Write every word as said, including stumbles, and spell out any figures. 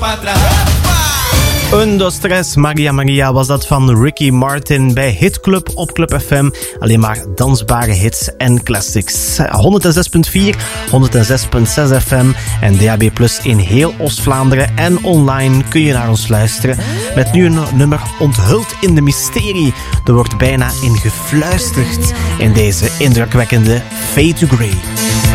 Un, dos, tres, Maria Maria was dat van Ricky Martin bij Hitclub op Club F M. Alleen maar dansbare hits en classics. honderdzes komma vier, honderdzes komma zes F M en D A B plus in heel Oost-Vlaanderen en online kun je naar ons luisteren. Met nu een nummer onthuld in de mysterie. Er wordt bijna in gefluisterd in deze indrukwekkende Fade to Grey.